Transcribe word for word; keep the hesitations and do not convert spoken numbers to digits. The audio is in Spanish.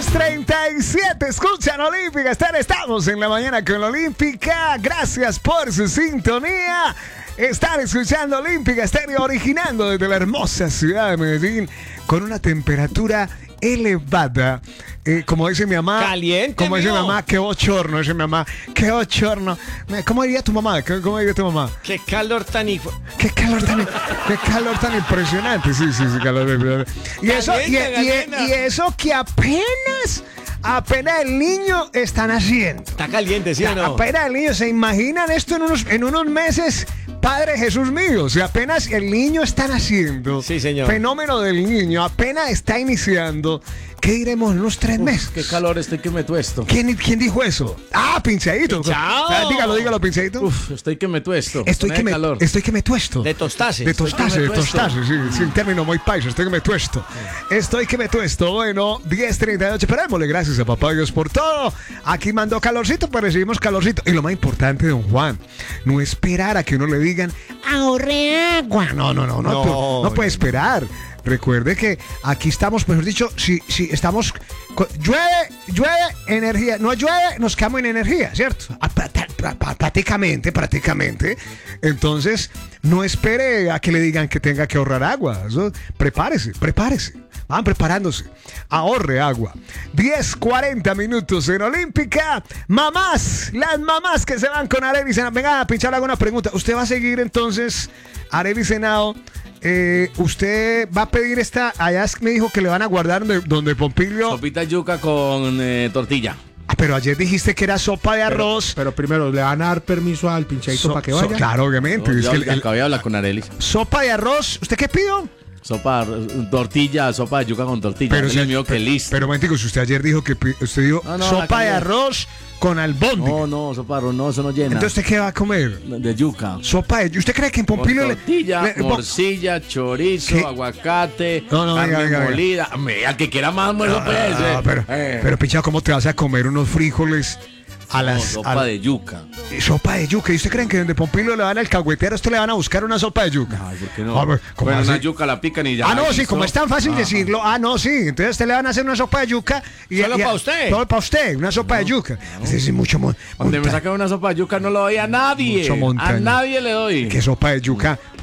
treinta y siete, escuchan Olímpica Estéreo. Estamos en la mañana con la Olímpica. Gracias por su sintonía. Están escuchando Olímpica Estéreo, originando desde la hermosa ciudad de Medellín, con una temperatura elevada. Eh, como dice mi mamá, caliente, como dice mi mío. mamá, qué bochorno, dice mi mamá, qué bochorno. ¿Cómo diría tu mamá? ¿Cómo diría tu mamá? Qué calor tan hijo. Qué calor tan, qué calor tan impresionante. Sí, sí, sí, calor impresionante. Y eso, y, Caliente, y- Galena. y eso que apenas, apenas el niño está naciendo. Está caliente, ¿sí o no? Apenas el niño, ¿se imaginan esto en unos, en unos meses? Padre Jesús mío, si apenas el niño está naciendo, Sí, señor. fenómeno del niño apenas está iniciando, ¿qué diremos en unos tres meses? Qué calor estoy que me tuesto. ¿Quién, ¿Quién dijo eso? Ah, Pinchadito. Pinchao. Ah, dígalo, dígalo, Pinchadito. Uf, estoy que me tuesto. Estoy con que, ese me, calor. estoy que me tuesto. De tostases. De Estoy tostase, que me de tuesto. tostase, sí, sí, un término muy paisa, estoy que me tuesto. Estoy que me tuesto. Bueno, diez treinta y ocho, esperémosle, gracias a papá Dios por todo. Aquí mandó calorcito, pero recibimos calorcito. Y lo más importante, don Juan, no esperar a que uno le digan, ahorre agua. No, no, no, no, No, no, no puede esperar. Recuerde que aquí estamos, mejor dicho, si, si estamos, co- llueve, llueve, energía, no llueve, nos quedamos en energía, ¿cierto? Ah, pra- pra- pra- pra- Prácticamente, prácticamente. Entonces, no espere a que le digan que tenga que ahorrar agua. Eso, prepárese, prepárese. Van preparándose. Ahorre agua. diez cuarenta minutos en Olímpica. Mamás, las mamás que se van con Arely Senado. Venga a pinchar alguna pregunta. ¿Usted va a seguir entonces, Arely Senado? Eh, ¿Usted va a pedir esta? Allá me dijo que le van a guardar donde, donde Pompilio. Sopita yuca con eh, tortilla. Ah, pero ayer dijiste que era sopa de arroz. Pero primero, ¿le van a dar permiso al pinchadito So- para que so- vaya? claro, obviamente. No, Es yo que el- el- acabé de hablar con Arely. sopa de arroz. ¿Usted qué pidió? Sopa, eh, tortilla, sopa de yuca con tortilla. Pero, Pero si- mío que pero, listo. pero momentico, si usted ayer dijo que pi- usted dijo No, no, la sopa de cambié. arroz con albóndiga. No, no, sopa de arroz, no, eso no llena. Entonces, ¿usted qué va a comer? De yuca. Sopa de... ¿Usted cree que en Con Pompilio le- tortilla, le- morcilla, chorizo, ¿Qué? aguacate, No, no, carne venga, venga, venga. molida. Hombre, al que quiera más, bueno, pues. eh. Ah, pero, Eh. pero Pichado, ¿cómo te vas a comer unos frijoles a No, las... sopa a la- de yuca. Sopa de yuca. ¿Y usted creen que donde Pompilio le van al cagüetero, a usted le van a buscar una sopa de yuca? Ay, ¿por qué no? A ver, ¿cómo bueno, así? una yuca la pican y ya. Ah, no, sí, ¿listo? como es tan fácil Ah. decirlo. Ah, no, sí. Entonces a usted le van a hacer una sopa de yuca. Y, Solo y- pa' usted. Solo para usted, una sopa de yuca. Es decir, mucho mon- Donde me monta- sacan una sopa de yuca no lo doy a nadie. Mucho montaña. A nadie le doy. ¿Qué sopa de yuca?